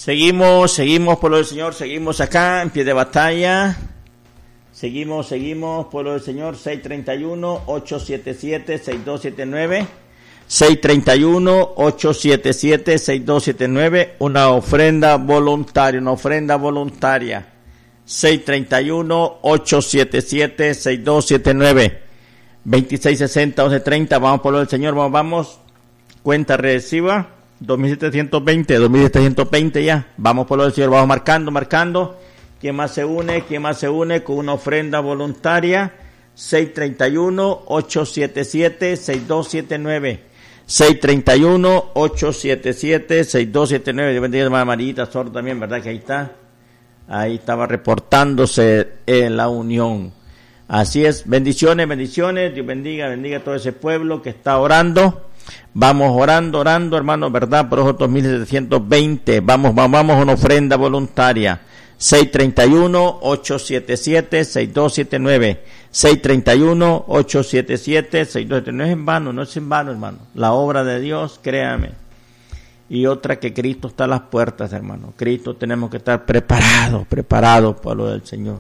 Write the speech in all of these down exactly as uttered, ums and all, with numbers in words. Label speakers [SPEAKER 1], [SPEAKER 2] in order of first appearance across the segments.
[SPEAKER 1] Seguimos, seguimos, pueblo del Señor, seguimos acá en pie de batalla. Seguimos, seguimos, pueblo del Señor, seis treinta y uno, ocho siete siete, seis dos siete nueve. seis treinta y uno, ocho siete siete, seis dos siete nueve. Una ofrenda voluntaria, una ofrenda voluntaria. seis treinta y uno, ocho siete siete, seis dos siete nueve. veintiséis sesenta, once treinta. Vamos, pueblo del Señor, vamos, vamos. Cuenta regresiva. dos mil setecientos veinte, dos mil setecientos veinte ya. Vamos, pueblo del Señor, vamos marcando, marcando. ¿Quién más se une? ¿Quién más se une con una ofrenda voluntaria? seis treinta y uno, ocho siete siete, seis dos siete nueve. seis treinta y uno, ocho siete siete, seis dos siete nueve. Dios bendiga a hermana Marita Sor también, ¿verdad? Que ahí está. Ahí estaba reportándose en la unión. Así es. Bendiciones, bendiciones. Dios bendiga, bendiga a todo ese pueblo que está orando. Vamos orando, orando, hermanos, ¿verdad? Por los dos mil setecientos veinte. Vamos, vamos, vamos, una ofrenda voluntaria. seis treinta y uno, ocho siete siete, seis dos siete nueve. seis treinta y uno, ocho siete siete, seis dos siete nueve. No es en vano, no es en vano, hermano. La obra de Dios, créame. Y otra, que Cristo está a las puertas, hermano. Cristo, tenemos que estar preparados, preparados, pueblo del Señor.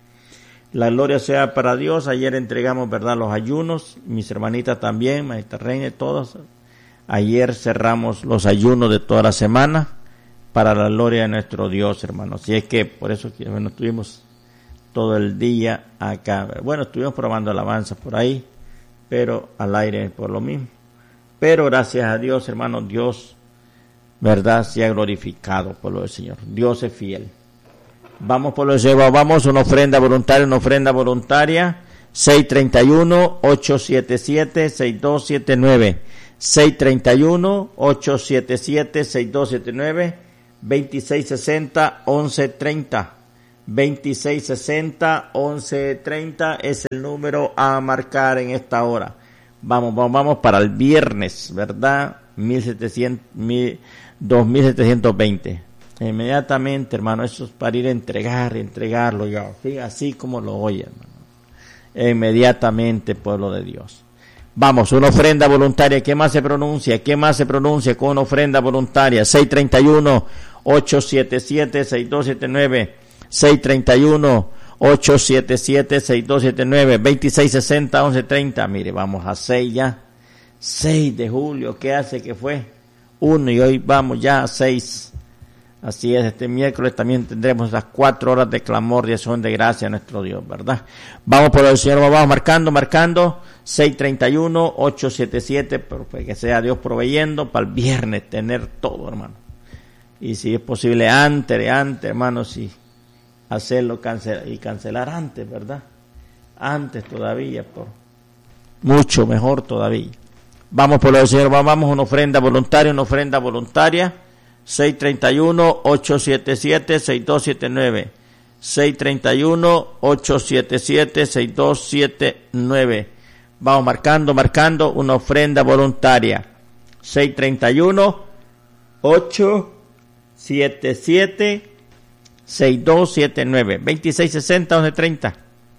[SPEAKER 1] La gloria sea para Dios. Ayer entregamos, ¿verdad?, los ayunos. Mis hermanitas también, Maestra Reina, todos. Ayer cerramos los ayunos de toda la semana para la gloria de nuestro Dios, hermanos. Y es que por eso que bueno, estuvimos todo el día acá. Bueno, estuvimos probando alabanzas por ahí, pero al aire por lo mismo. Pero gracias a Dios, hermanos, Dios, ¿verdad?, se ha glorificado por lo del Señor. Dios es fiel. Vamos por los Señor, vamos, una ofrenda voluntaria, una ofrenda voluntaria. seis treinta y uno, ocho siete siete, seis dos siete nueve. seis treinta y uno, ocho siete siete, seis dos siete nueve. veintiséis sesenta, once treinta. veintiséis sesenta, once treinta es el número a marcar en esta hora. Vamos, vamos, vamos para el viernes, ¿verdad? mil setecientos, dos mil setecientos veinte. Inmediatamente, hermano, eso es para ir a entregar, entregarlo ya, ¿sí? Así como lo oye, hermano. Inmediatamente, pueblo de Dios. Vamos, una ofrenda voluntaria. ¿Qué más se pronuncia? ¿Qué más se pronuncia con una ofrenda voluntaria? seis treinta y uno, ocho siete siete, seis dos siete nueve. seis treinta y uno, ocho siete siete, seis dos siete nueve. veintiséis sesenta, once treinta. Mire, vamos a seis ya. seis de julio, ¿qué hace que fue? uno y hoy vamos ya a seis. Así es, este miércoles también tendremos las cuatro horas de clamor y acción de gracia a nuestro Dios, ¿verdad? Vamos por el Señor, vamos marcando, marcando, seis treinta y uno, ocho siete siete, pero que sea Dios proveyendo para el viernes tener todo, hermano. Y si es posible antes, antes, hermano, si hacerlo cancelar, y cancelar antes, ¿verdad? Antes todavía, por mucho mejor todavía. Vamos por el Señor, vamos, una ofrenda voluntaria, una ofrenda voluntaria. seis treinta y uno, ocho siete siete, seis dos siete nueve. seis treinta y uno, ocho siete siete, seis dos siete nueve. Vamos marcando, marcando una ofrenda voluntaria. seis treinta y uno, ocho siete siete, seis dos siete nueve. veintiséis sesenta, once treinta.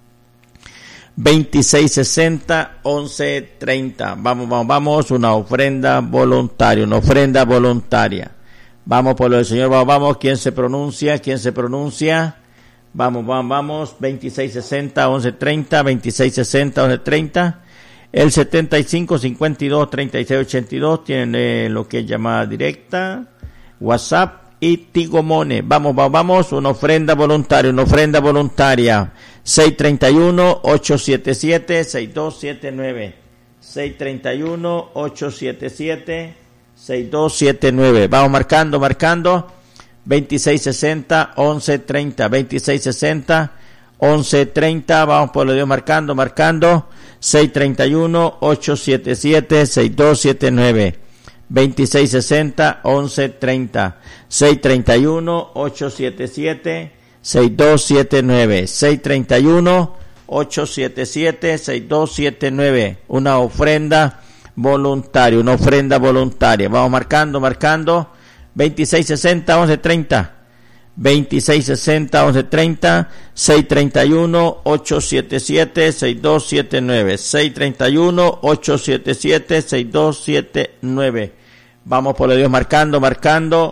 [SPEAKER 1] veintiséis sesenta, once treinta. Vamos, vamos, vamos, una ofrenda voluntaria, una ofrenda voluntaria. Vamos por lo del Señor, vamos, vamos, ¿quién se pronuncia? ¿Quién se pronuncia? Vamos, vamos, vamos, veintiséis sesenta, once treinta, veintiséis sesenta, once treinta. El setenta y cinco, cincuenta y dos, treinta y seis, ochenta y dos tiene lo que es llamada directa, WhatsApp y Tigo Money. Vamos, vamos, vamos, una ofrenda voluntaria, una ofrenda voluntaria. seis treinta y uno, ocho siete siete, seis dos siete nueve. seis treinta y uno, ocho siete siete, seis dos siete nueve. Vamos marcando, marcando. veintiséis sesenta, once treinta. veintiséis sesenta, once treinta. Vamos por lo Dios marcando, marcando. seis treinta y uno, ocho siete siete, seis dos siete nueve. veintiséis sesenta, once treinta. seis treinta y uno, ocho siete siete, seis dos siete nueve. seis treinta y uno, ocho siete siete, seis dos siete nueve. Una ofrenda voluntaria, una ofrenda voluntaria. Vamos marcando, marcando. veintiséis sesenta, once treinta. veintiséis sesenta, once treinta. seis treinta y uno, ocho siete siete, seis dos siete nueve. seis treinta y uno, ocho siete siete, seis dos siete nueve. Vamos por el Dios marcando, marcando.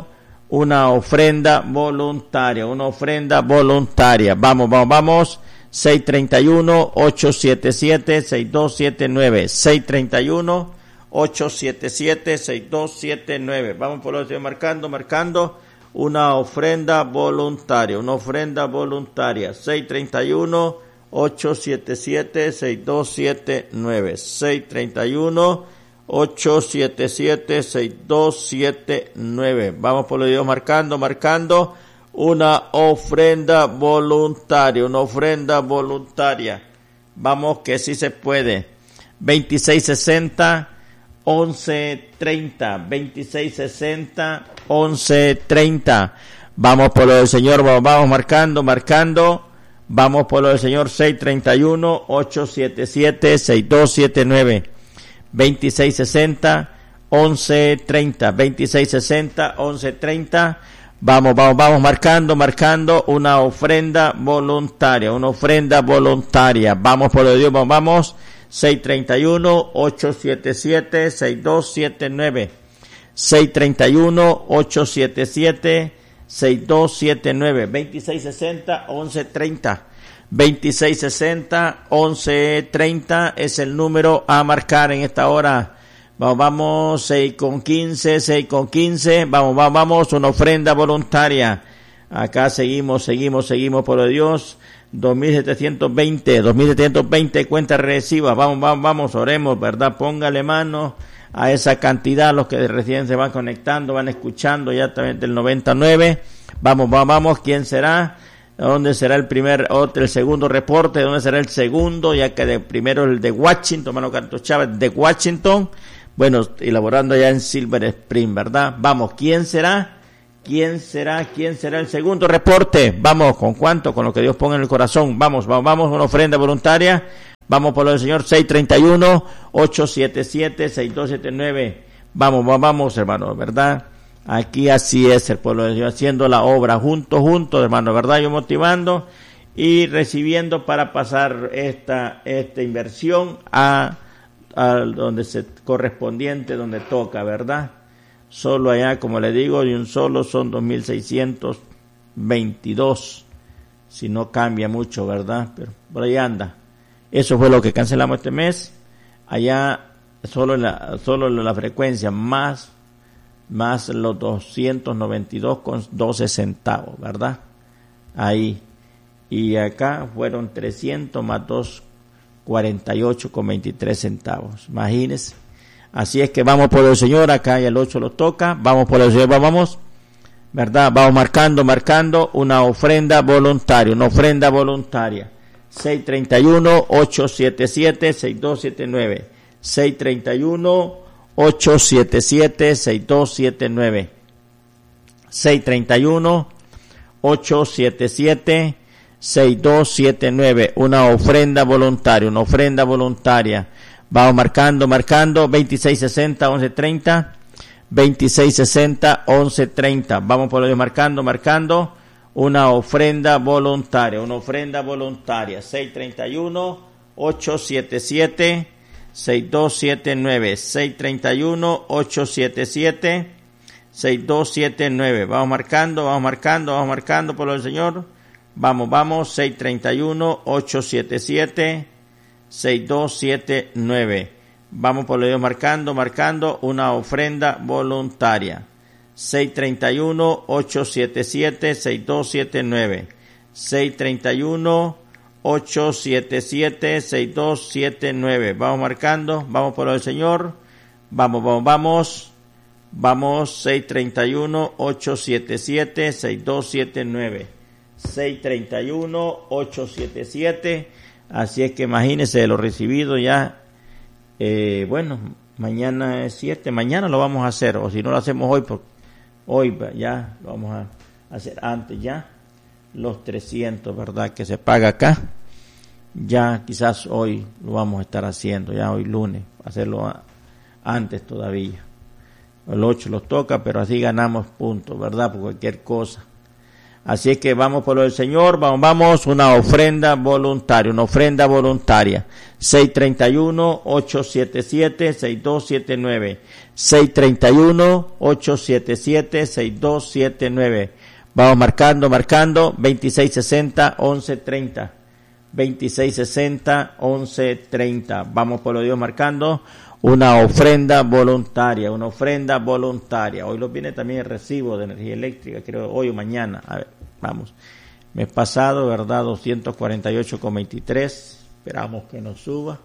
[SPEAKER 1] una ofrenda voluntaria, una ofrenda voluntaria. Vamos, vamos, vamos. seis tres uno, ocho siete siete, seis dos siete nueve. seis tres uno, ocho siete siete, seis dos siete nueve. Vamos por lo que estoy marcando, marcando. Una ofrenda voluntaria, una ofrenda voluntaria. seis tres uno, ocho siete siete, seis dos siete nueve. seis tres uno, ocho siete siete, seis dos siete nueve. Vamos por lo que estoy marcando, marcando. Una ofrenda voluntaria, una ofrenda voluntaria. Vamos que sí se puede. veintiséis sesenta, once treinta, veintiséis sesenta, once treinta. Vamos por lo del Señor, vamos, vamos marcando, marcando. Vamos por lo del Señor, seis tres uno, ocho siete siete, seis dos siete nueve. veintiséis sesenta, once treinta, veintiséis sesenta, once treinta. Vamos, vamos, vamos marcando, marcando una ofrenda voluntaria, una ofrenda voluntaria. Vamos por lo de Dios, vamos, vamos. seis tres uno, ocho siete siete, seis dos siete nueve. seis tres uno, ocho siete siete, seis dos siete nueve. veintiséis sesenta, once treinta. veintiséis sesenta, once treinta es el número a marcar en esta hora. Vamos, vamos, seis con quince, seis con quince, vamos, vamos, vamos, una ofrenda voluntaria. Acá seguimos, seguimos, seguimos por lo de Dios. dos mil setecientos veinte, dos mil setecientos veinte cuentas regresiva. Vamos, vamos, vamos, oremos, ¿verdad? Póngale mano a esa cantidad, los que recién se van conectando, van escuchando ya también del noventa y nueve. Vamos, vamos, vamos, ¿quién será? ¿Dónde será el primer, otro, el segundo reporte? ¿Dónde será el segundo? Ya que de primero el de Washington, hermano Carlos Chávez, de Washington. Bueno, elaborando ya en Silver Spring, ¿verdad? Vamos, ¿quién será? ¿Quién será? ¿Quién será el segundo reporte? Vamos, ¿con cuánto? Con lo que Dios ponga en el corazón. Vamos, vamos, vamos, una ofrenda voluntaria. Vamos por lo del Señor, seis tres uno, ocho siete siete, seis dos siete nueve. Vamos, vamos, vamos, hermano, ¿verdad? Aquí así es el pueblo de Dios, haciendo la obra, juntos, juntos, hermano, ¿verdad? Yo motivando y recibiendo para pasar esta, esta inversión a al donde se correspondiente, donde toca, ¿verdad? Solo allá, como le digo, de un solo son dos mil seiscientos veintidós, si no cambia mucho, ¿verdad? Pero por ahí anda. Eso fue lo que cancelamos este mes. Allá solo la, solo la frecuencia más, más los doscientos noventa y dos con doce centavos, ¿verdad? Ahí. Y acá fueron trescientos más dos cuarenta y ocho con veintitrés centavos. Imagínense. Así es que vamos por el Señor, acá ya el ocho lo toca, vamos por el Señor, vamos, ¿verdad? Vamos marcando, marcando una ofrenda voluntaria, una ofrenda voluntaria. seis tres uno, ocho siete siete, seis dos siete nueve. seis tres uno, ocho siete siete, seis dos siete nueve. seis tres uno, ocho siete siete, seis dos siete nueve, una ofrenda voluntaria, una ofrenda voluntaria. Vamos marcando, marcando, veintiséis sesenta, once treinta, veintiséis sesenta, once treinta. Vamos por lo de marcando, marcando, una ofrenda voluntaria, una ofrenda voluntaria. seis tres uno, ocho siete siete, seis dos siete nueve, seis tres uno, ocho siete siete, seis dos siete nueve. Vamos marcando, vamos marcando, vamos marcando por lo del Señor. Vamos, vamos, seis tres uno, ocho siete siete, seis dos siete nueve. Vamos por lo de marcando, marcando una ofrenda voluntaria. seis tres uno, ocho siete siete, seis dos siete nueve. seis tres uno, ocho siete siete, seis dos siete nueve. Vamos marcando, vamos por lo del Señor. Vamos, vamos, vamos. Vamos, seis tres uno, ocho siete siete, seis dos siete nueve. seis tres uno, ocho siete siete. Así es que imagínense lo recibido ya. Eh, bueno, mañana es siete, mañana lo vamos a hacer, o si no lo hacemos hoy, pues, hoy ya lo vamos a hacer antes ya. Los trescientos, ¿verdad? Que se paga acá. Ya quizás hoy lo vamos a estar haciendo, ya hoy lunes, hacerlo a, antes todavía. El ocho los toca, pero así ganamos puntos, ¿verdad? Por cualquier cosa. Así es que vamos por lo del Señor, vamos, vamos, una ofrenda voluntaria, una ofrenda voluntaria. seis tres uno, ocho siete siete, seis dos siete nueve. seis tres uno, ocho siete siete, seis dos siete nueve. Vamos marcando, marcando, veintiséis sesenta, once treinta. veintiséis sesenta, once treinta. Vamos por lo de Dios marcando una ofrenda voluntaria, una ofrenda voluntaria. Hoy lo viene también el recibo de energía eléctrica, creo hoy o mañana. A ver, vamos. Mes pasado, ¿verdad? doscientos cuarenta y ocho con veintitrés. Esperamos que nos suba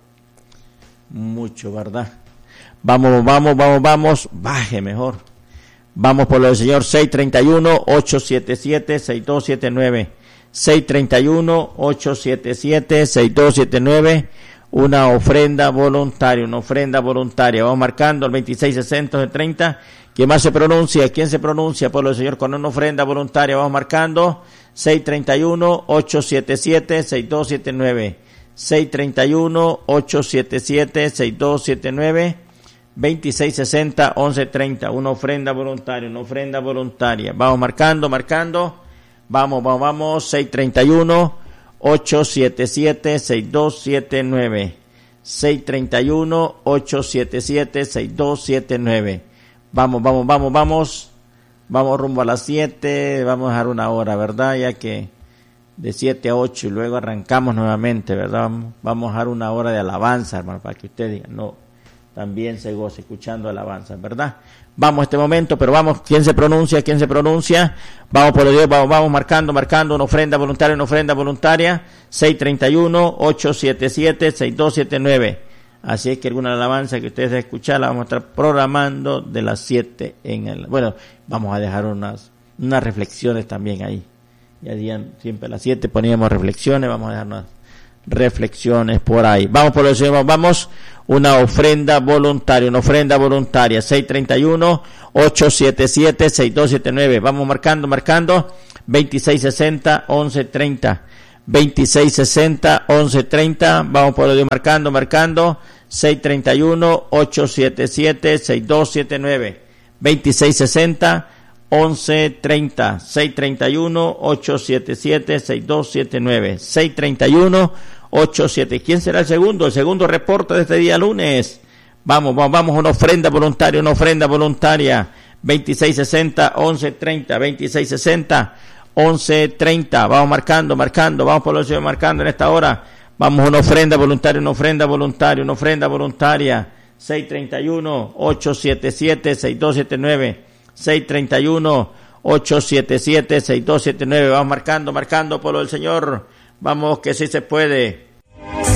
[SPEAKER 1] mucho, ¿verdad? Vamos, vamos, vamos, vamos. Baje mejor. Vamos por lo del Señor. seis tres uno, ocho siete siete, seis dos siete nueve. seis tres uno, ocho siete siete, seis dos siete nueve. Una ofrenda voluntaria, una ofrenda voluntaria. Vamos marcando el veintiséis sesenta, treinta. ¿Quién más se pronuncia? ¿Quién se pronuncia por lo del Señor con una ofrenda voluntaria? Vamos marcando seis tres uno, ocho siete siete, seis dos siete nueve. seis tres uno, ocho siete siete, seis dos siete nueve. veintiséis sesenta, once treinta. Una ofrenda voluntaria, una ofrenda voluntaria. Vamos marcando, marcando. Vamos, vamos, vamos. seis tres uno, ocho siete siete, seis dos siete nueve. seis tres uno, ocho siete siete, seis dos siete nueve. Vamos, vamos, vamos, vamos. Vamos rumbo a las siete. Vamos a dejar una hora, ¿verdad? Ya que de siete a ocho y luego arrancamos nuevamente, ¿verdad? Vamos a dejar una hora de alabanza, hermano, para que usted diga, no, también se goce escuchando alabanza, ¿verdad? Vamos a este momento, pero vamos, ¿quién se pronuncia? ¿Quién se pronuncia? Vamos por el Dios, vamos, vamos marcando, marcando una ofrenda voluntaria, una ofrenda voluntaria. seis tres uno, ocho siete siete, seis dos siete nueve. Así es que alguna alabanza que ustedes escuchan la vamos a estar programando de las siete en el, bueno, vamos a dejar unas, unas reflexiones también ahí. Ya dían, siempre a las siete poníamos reflexiones, vamos a dejar unas reflexiones por ahí. Vamos por el Señor, vamos, una ofrenda voluntaria, una ofrenda voluntaria, seis tres uno, ocho siete siete, seis dos siete nueve, vamos marcando, marcando, veintiséis sesenta, once treinta, veintiséis sesenta, once treinta, vamos por el Dios marcando, marcando, seis tres uno, ocho siete siete, seis dos siete nueve, veintiséis sesenta, once treinta, seis tres uno, ocho siete siete, seis dos siete nueve, seis tres uno, ocho siete. ¿Quién será el segundo? El segundo reporte de este día lunes. Vamos, vamos, vamos, una ofrenda voluntaria, una ofrenda voluntaria. veintiséis sesenta, once treinta, veintiséis sesenta, once treinta. Vamos marcando, marcando, vamos por los Señor marcando en esta hora. Vamos, una ofrenda voluntaria, una ofrenda voluntaria, una ofrenda voluntaria. seis tres uno, ocho siete siete, seis dos siete nueve. seis tres uno, ocho siete siete, seis dos siete nueve. Vamos marcando, marcando por lo del Señor. Vamos que sí se puede.